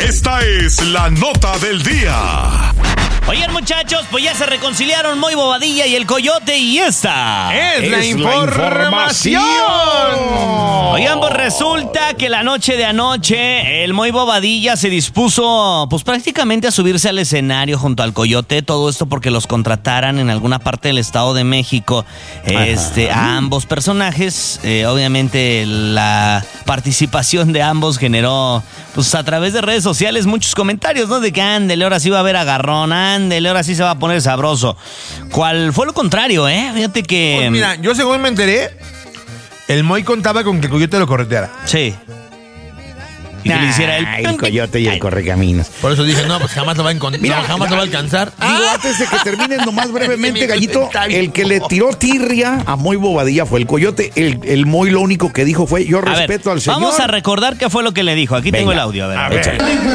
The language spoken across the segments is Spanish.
Esta es la nota del día. Oigan, muchachos, pues ya se reconciliaron Moy Bobadilla y el Coyote y esta es la información. Oigan, pues resulta que la noche de anoche el Moy Bobadilla se dispuso pues prácticamente a subirse al escenario junto al Coyote, todo esto porque los contrataran en alguna parte del Estado de México a ambos personajes. Obviamente la participación de ambos generó pues a través de redes sociales muchos comentarios, ¿no? De que ándele, ahora sí va a haber agarrón, ándele, ahora sí se va a poner sabroso. ¿Cuál fue lo contrario, Fíjate que... Pues mira, yo según me enteré, el Moy contaba con que el Coyote lo correteara. Sí. Y que le hiciera el Coyote y el Correcaminos. Por eso dije, no, pues jamás lo va a encontrar. Mira, jamás lo va a alcanzar. Digo, antes de que termines nomás brevemente, Gallito, el que le tiró tirria a Moy Bobadilla fue el Coyote. El Moy lo único que dijo fue, yo respeto al señor. Vamos a recordar qué fue lo que le dijo. Aquí tengo el audio, a ver. Para el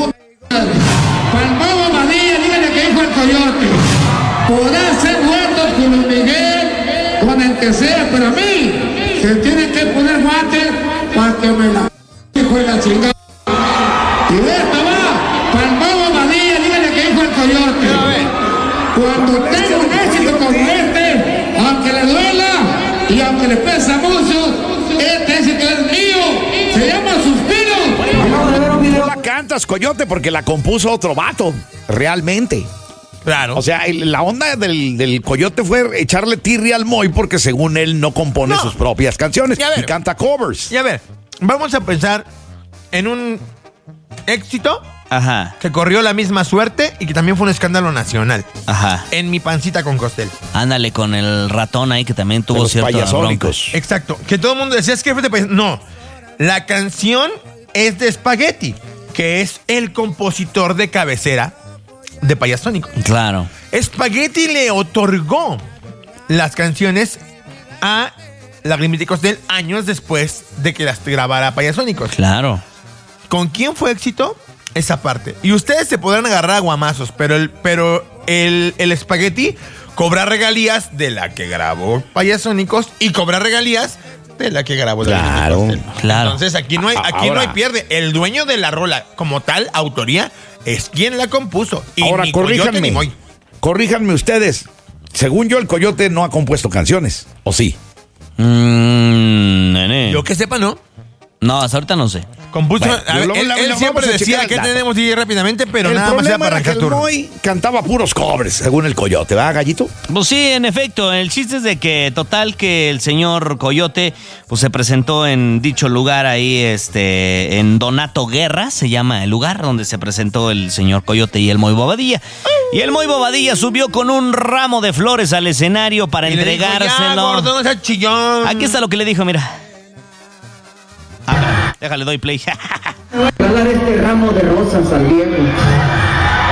Moy Bobadilla, díganle que dijo el Coyote. Podrá ser muerto con Luis Miguel, con el que sea, pero a mí se tiene que poner guantes para que me la hijo de la chingada. Y esta va para el Moy Bobadilla, díganle que dijo el Coyote. Cuando tenga un éxito como este, aunque le duela y aunque le pesa mucho, este éxito es mío. Se llama Suspiro. No la cantas, Coyote, porque la compuso otro vato, realmente. Claro. O sea, la onda del Coyote fue echarle tirria al Moy porque según él no compone sus propias canciones y canta covers. Y a ver, vamos a pensar en un éxito que corrió la misma suerte y que también fue un escándalo nacional. En Mi Pancita con Costel. Ándale, con el ratón ahí que también tuvo ciertos broncos. Exacto. Que todo el mundo decía, es que no. La canción es de Spaghetti, que es el compositor de cabecera de Payasónicos. Claro. Spaghetti le otorgó las canciones a Lagrimita y Costel años después de que las grabara Payasónicos. Claro. ¿Con quién fue éxito? Esa parte. Y ustedes se podrán agarrar a guamazos, pero el Spaghetti cobra regalías de la que grabó Payasónicos y cobra regalías de la que grabó Claro. Entonces aquí no hay pierde. El dueño de la rola, como tal, autoría, es quien la compuso. Y ahora, ni Coyote ni Moy. corríjanme ustedes. Según yo, el Coyote no ha compuesto canciones, ¿o sí? Nene. Yo que sepa, ¿no? No, hasta ahorita no sé. Compuso. Bueno, él siempre decía que tenemos que ir rápidamente, pero el nada más era para arrancar el turno. Moy cantaba puros covers, según el Coyote, ¿verdad, Gallito? Pues sí, en efecto, el chiste es de que total que el señor Coyote pues se presentó en dicho lugar ahí, en Donato Guerra, se llama el lugar donde se presentó el señor Coyote y el Moy Bobadilla. Y el Moy Bobadilla subió con un ramo de flores al escenario para entregárselo. Ya, gordo, no seas chillón. Aquí está lo que le dijo, mira. Déjale, doy play. Voy a dar este ramo de rosas al viejo